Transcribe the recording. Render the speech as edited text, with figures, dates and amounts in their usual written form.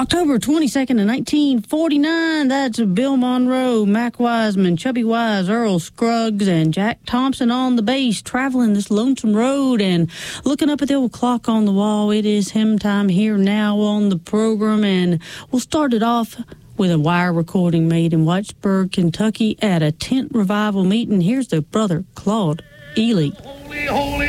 October 22nd of 1949, that's Bill Monroe, Mac Wiseman, Chubby Wise, Earl Scruggs, and Jack Thompson on the bass, traveling this lonesome road and looking up at the old clock on the wall. It is hymn time here now on the program, and we'll start it off with a wire recording made in Whitesburg, Kentucky at a tent revival meeting. Here's the brother Claude Ely. Holy, holy.